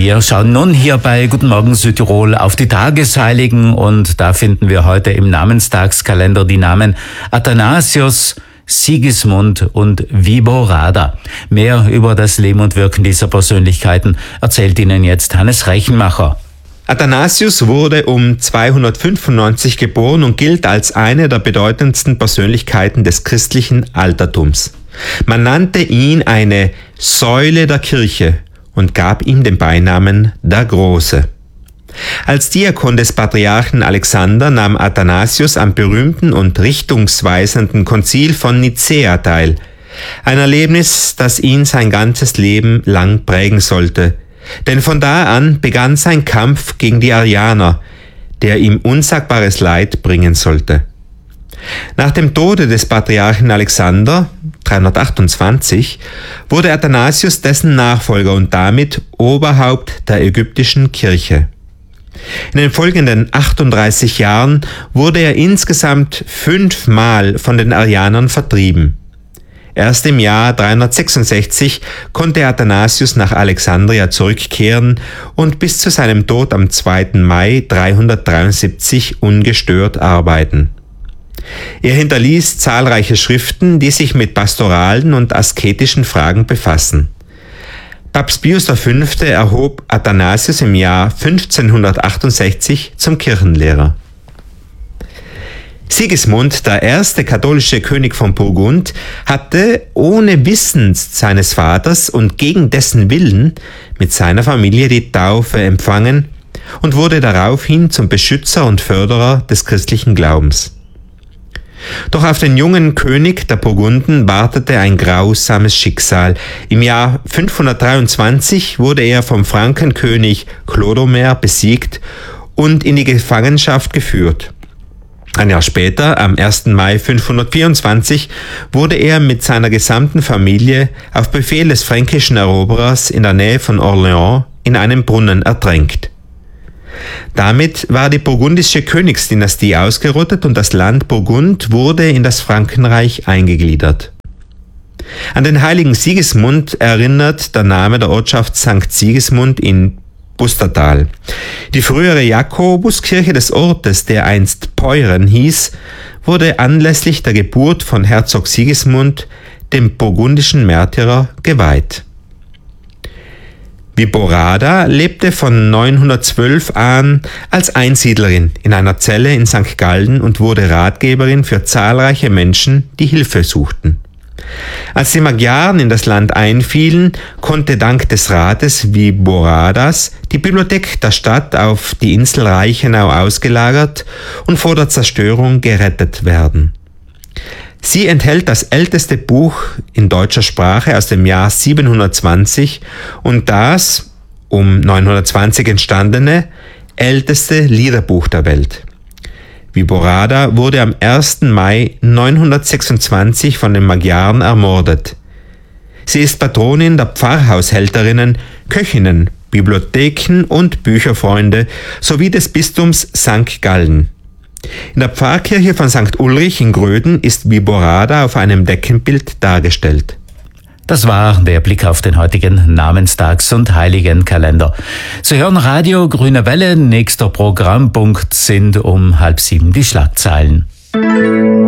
Wir schauen nun hier bei Guten Morgen Südtirol auf die Tagesheiligen und da finden wir heute im Namenstagskalender die Namen Athanasius, Sigismund und Viborada. Mehr über das Leben und Wirken dieser Persönlichkeiten erzählt Ihnen jetzt Hannes Reichenmacher. Athanasius wurde um 295 geboren und gilt als eine der bedeutendsten Persönlichkeiten des christlichen Altertums. Man nannte ihn eine Säule der Kirche und gab ihm den Beinamen der Große. Als Diakon des Patriarchen Alexander nahm Athanasius am berühmten und richtungsweisenden Konzil von Nicäa teil, ein Erlebnis, das ihn sein ganzes Leben lang prägen sollte. Denn von da an begann sein Kampf gegen die Arianer, der ihm unsagbares Leid bringen sollte. Nach dem Tode des Patriarchen Alexander, 328, wurde Athanasius dessen Nachfolger und damit Oberhaupt der ägyptischen Kirche. In den folgenden 38 Jahren wurde er insgesamt 5-mal von den Arianern vertrieben. Erst im Jahr 366 konnte Athanasius nach Alexandria zurückkehren und bis zu seinem Tod am 2. Mai 373 ungestört arbeiten. Er hinterließ zahlreiche Schriften, die sich mit pastoralen und asketischen Fragen befassen. Papst Pius V. erhob Athanasius im Jahr 1568 zum Kirchenlehrer. Sigismund, der erste katholische König von Burgund, hatte ohne Wissen seines Vaters und gegen dessen Willen mit seiner Familie die Taufe empfangen und wurde daraufhin zum Beschützer und Förderer des christlichen Glaubens. Doch auf den jungen König der Burgunden wartete ein grausames Schicksal. Im Jahr 523 wurde er vom Frankenkönig Clodomer besiegt und in die Gefangenschaft geführt. Ein Jahr später, am 1. Mai 524, wurde er mit seiner gesamten Familie auf Befehl des fränkischen Eroberers in der Nähe von Orléans in einem Brunnen ertränkt. Damit war die burgundische Königsdynastie ausgerottet und das Land Burgund wurde in das Frankenreich eingegliedert. An den heiligen Sigismund erinnert der Name der Ortschaft St. Sigismund in Pustertal. Die frühere Jakobuskirche des Ortes, der einst Peuren hieß, wurde anlässlich der Geburt von Herzog Sigismund, dem burgundischen Märtyrer, geweiht. Viborada lebte von 912 an als Einsiedlerin in einer Zelle in St. Gallen und wurde Ratgeberin für zahlreiche Menschen, die Hilfe suchten. Als die Magyaren in das Land einfielen, konnte dank des Rates Viboradas die Bibliothek der Stadt auf die Insel Reichenau ausgelagert und vor der Zerstörung gerettet werden. Sie enthält das älteste Buch in deutscher Sprache aus dem Jahr 720 und das, um 920 entstandene, älteste Liederbuch der Welt. Viborada wurde am 1. Mai 926 von den Magyaren ermordet. Sie ist Patronin der Pfarrhaushälterinnen, Köchinnen, Bibliotheken und Bücherfreunde sowie des Bistums St. Gallen. In der Pfarrkirche von St. Ulrich in Gröden ist Viborada auf einem Deckenbild dargestellt. Das war der Blick auf den heutigen Namenstags- und Heiligenkalender. Sie hören Radio Grüne Welle. Nächster Programmpunkt sind um 6:30 die Schlagzeilen.